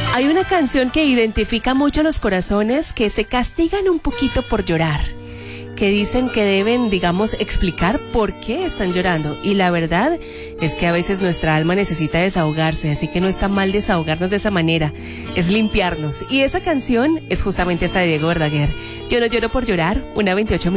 Hay una canción que identifica mucho a los corazones que se castigan un poquito por llorar, que dicen que deben, digamos, explicar por qué están llorando. Y la verdad es que a veces nuestra alma necesita desahogarse, así que no está mal desahogarnos de esa manera, es limpiarnos. Y esa canción es justamente esa de Diego Verdaguer. Yo no lloro por llorar, una 28